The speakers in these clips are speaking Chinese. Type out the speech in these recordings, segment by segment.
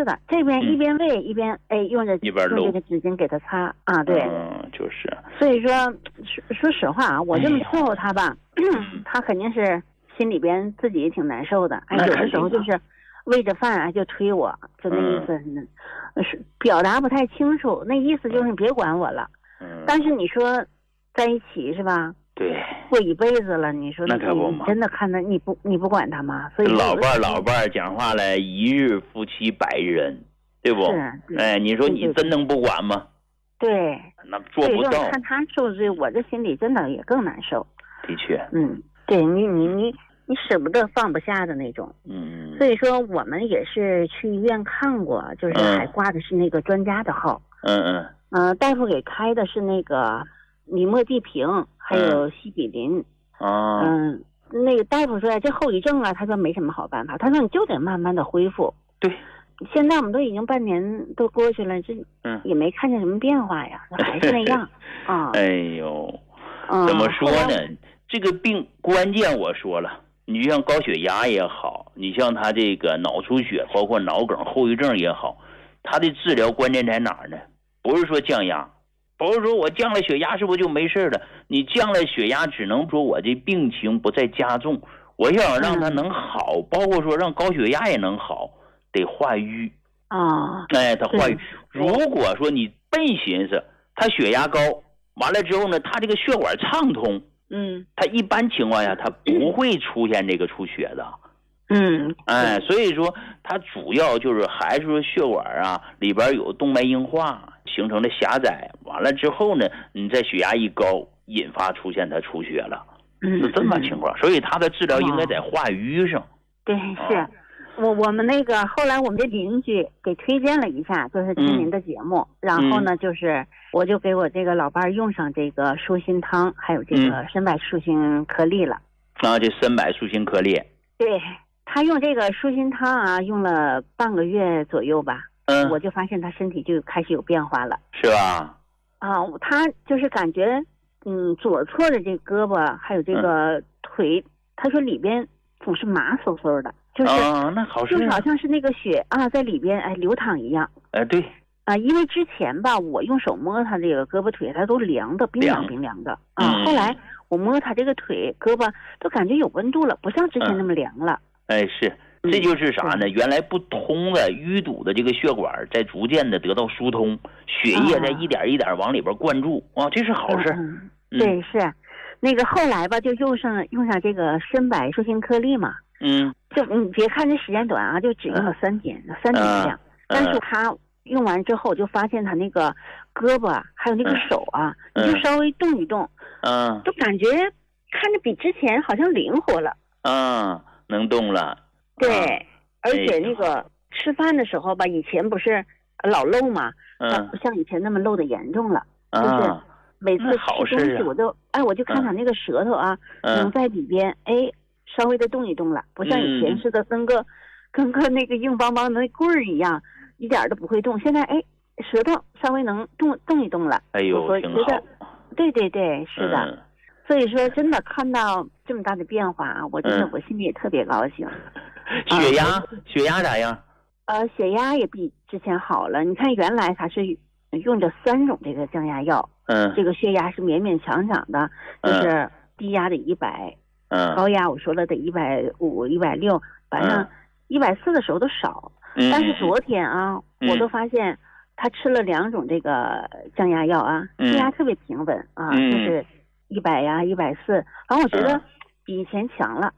是的，这边一边喂一边用这个纸巾给他擦啊，对， 就是。 所以说实话啊，我这么伺候他吧，他肯定是心里边自己也挺难受的。有的时候就是喂着饭啊就推我，就那意思是表达不太清楚，那意思就是你别管我了。但是你说在一起是吧？ 对， 过一辈子了，你说你真的看他你不管他吗？所以老伴讲话了，一日夫妻百日恩，对不？ 是， 你说你真能不管吗？ 对， 那做不到。 看他受罪，我这心里真的也更难受。 的确， 对你舍不得放不下的那种。所以说我们也是去医院看过，就是还挂的是那个专家的号。大夫给开的是那个尼莫地平，还有西比林。那个大夫说这后遗症啊，他说没什么好办法，他说你就得慢慢的恢复。 对， 现在我们都已经半年都过去了，这也没看见什么变化呀，还是那样啊。 哎呦，怎么说呢？这个病关键我说了，你像高血压也好，你像他这个脑出血，包括脑梗后遗症也好，他的治疗关键在哪儿呢？不是说降压，不是说我降了血压是不是就没事了？你降了血压，只能说我这病情不再加重，我想让它能好，包括说让高血压也能好，得化瘀啊。它化瘀。如果说你笨寻思，他血压高，完了之后呢，他这个血管畅通，他一般情况下他不会出现这个出血的。所以说它主要就是还是说血管啊里边有动脉硬化形成的狭窄，完了之后呢，你在血压一高，引发出现它出血了，是这么情况。所以它的治疗应该在化瘀上。 对，是我们那个后来我们的邻居给推荐了一下，就是听您的节目，然后呢，就是我就给我这个老伴用上这个舒心汤，还有这个参柏舒心颗粒了。 这参柏舒心颗粒。对。 他用这个舒心汤啊，用了半个月左右吧，我就发现他身体就开始有变化了， 是吧？ 他就是感觉，左侧的这胳膊还有这个腿，他说里边总是麻嗖嗖的，就是那好事， 就好像是那个血啊在里边流淌一样。 对。 因为之前吧，我用手摸他这个胳膊腿，他都凉的，冰凉的后来我摸他这个腿胳膊，都感觉有温度了，不像之前那么凉了。 是，这就是啥呢？原来不通的淤堵的这个血管在逐渐的得到疏通，血液在一点一点往里边灌注这是好事。 对，是那个后来吧，就用上这个参柏舒心颗粒嘛。就你别看这时间短啊，就只用了3天量，但是他用完之后，就发现他那个胳膊啊，还有那个手啊，你就稍微动一动，就感觉看着比之前好像灵活了。 能动了。 对，而且那个吃饭的时候吧，以前不是老漏嘛，不像以前那么漏的严重了。就是每次吃东西我就看他那个舌头啊，能在里边稍微的动一动了，不像以前似的跟个那个硬邦邦的棍儿一样，一点都不会动。现在舌头稍微能动一动了。 我觉得对，是的。所以说真的看到这么大的变化啊，我真的我心里也特别高兴。 血压咋样？ 血压也比之前好了。你看原来他是用着3种这个降压药，这个血压是勉勉强强的，就是低压的100，高压我说了得150、160，反正140的时候都少。但是昨天啊，我都发现他吃了2种这个降压药啊，血压特别平稳就是100呀140，反正我觉得比以前强了。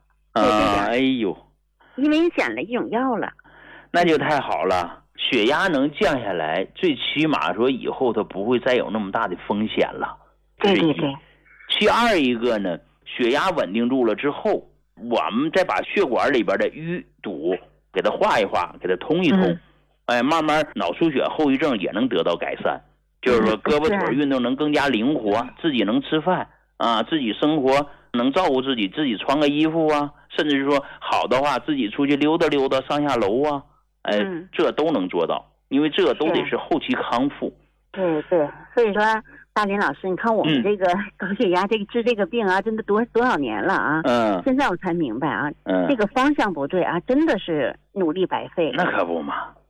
因为你减了1种药了。 那就太好了，血压能降下来，最起码说以后它不会再有那么大的风险了。 对。 其二一个呢，血压稳定住了之后，我们再把血管里边的淤堵给它化一化，给它通一通，慢慢脑出血后遗症也能得到改善。就是说胳膊腿运动能更加灵活，自己能吃饭自己生活能照顾自己，自己穿个衣服甚至是说好的话自己出去溜达溜达上下楼这都能做到，因为这都得是后期康复。 对，所以说大林老师，你看我们这个高血压治这个病啊，真的多少年了啊。现在我才明白这个方向不对真的是努力白费。 那可不嘛。